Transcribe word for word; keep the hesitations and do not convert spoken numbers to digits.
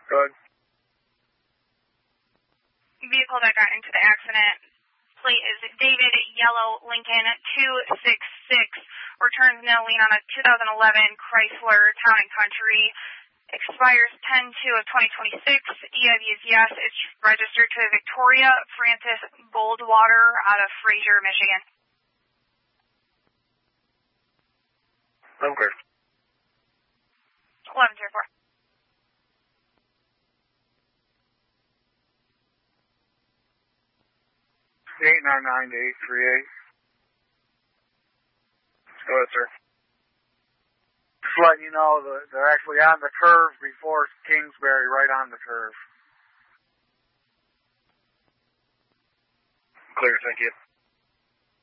Good. Vehicle that got into the accident, plate is David Yellow Lincoln two six six, returns no lien on a two thousand eleven Chrysler Town and Country, expires ten two of twenty twenty-six. E W is yes. It's registered to Victoria Francis Goldwater out of Fraser, Michigan. I'm clear. eleven zero four. eight nine nine eight three eight. Go ahead, sir. Just letting you know that they're actually on the curve before Kingsbury, right on the curve. Clear, thank you.